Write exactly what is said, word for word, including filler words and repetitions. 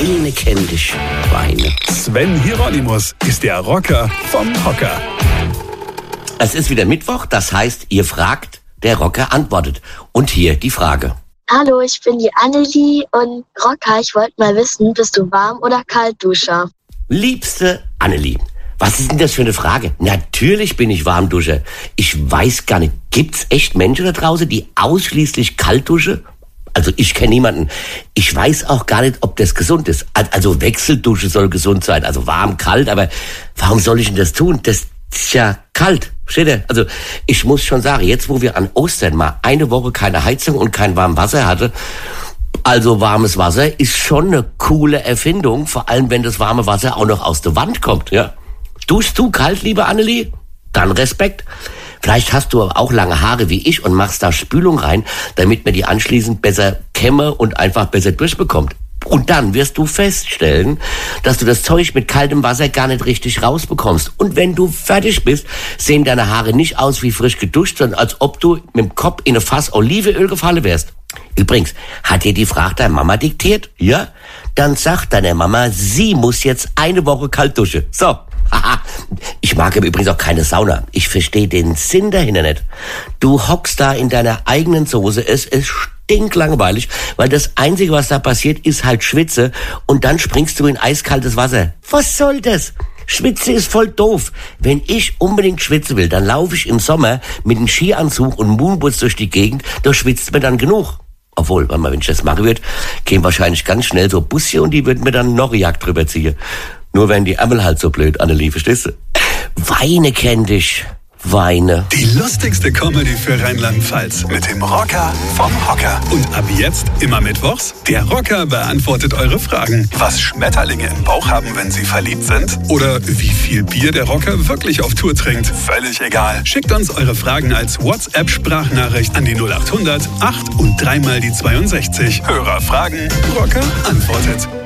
Weine kenn dich, Weine. Sven Hieronymus ist der Rocker vom Hocker. Es ist wieder Mittwoch, das heißt, ihr fragt, der Rocker antwortet. Und hier die Frage. Hallo, ich bin die Annelie und Rocker, ich wollte mal wissen, bist du Warm- oder Kaltduscher? Liebste Annelie, was ist denn das für eine Frage? Natürlich bin ich Warmduscher. Ich weiß gar nicht, gibt's echt Menschen da draußen, die ausschließlich kalt duschen? Also ich kenne niemanden. Ich weiß auch gar nicht, ob das gesund ist. Also Wechseldusche soll gesund sein, also warm, kalt, aber warum soll ich denn das tun? Das ist ja kalt, versteht ihr? Also ich muss schon sagen, jetzt wo wir an Ostern mal eine Woche keine Heizung und kein warmes Wasser hatte, also warmes Wasser ist schon eine coole Erfindung, vor allem wenn das warme Wasser auch noch aus der Wand kommt, ja. Duschst du kalt, liebe Annelie? Dann Respekt. Vielleicht hast du aber auch lange Haare wie ich und machst da Spülung rein, damit man die anschließend besser kämme und einfach besser durchbekommt. Und dann wirst du feststellen, dass du das Zeug mit kaltem Wasser gar nicht richtig rausbekommst. Und wenn du fertig bist, sehen deine Haare nicht aus wie frisch geduscht, sondern als ob du mit dem Kopf in eine Fass Olivenöl gefallen wärst. Übrigens, hat dir die Frage deine Mama diktiert? Ja? Dann sagt deine Mama, sie muss jetzt eine Woche kalt duschen. So. Ich mag aber übrigens auch keine Sauna. Ich verstehe den Sinn dahinter nicht. Du hockst da in deiner eigenen Soße, es ist stinklangweilig, weil das Einzige, was da passiert, ist halt Schwitze und dann springst du in eiskaltes Wasser. Was soll das? Schwitze ist voll doof. Wenn ich unbedingt schwitzen will, dann laufe ich im Sommer mit einem Skianzug und Moonboots durch die Gegend, da schwitzt mir dann genug. Obwohl, wenn ich das machen würde, kämen wahrscheinlich ganz schnell so Busse und die würden mir dann noch eine Jagd drüber ziehen. Nur wenn die Ärmel halt so blöd, Annelie, verstehst du? Weine kenn dich, Weine. Die lustigste Comedy für Rheinland-Pfalz mit dem Rocker vom Hocker. Und ab jetzt immer mittwochs, der Rocker beantwortet eure Fragen. Was Schmetterlinge im Bauch haben, wenn sie verliebt sind? Oder wie viel Bier der Rocker wirklich auf Tour trinkt? Völlig egal. Schickt uns eure Fragen als WhatsApp-Sprachnachricht an die null acht hundert acht und dreimal die zweiundsechzig. Hörer fragen, Rocker antwortet.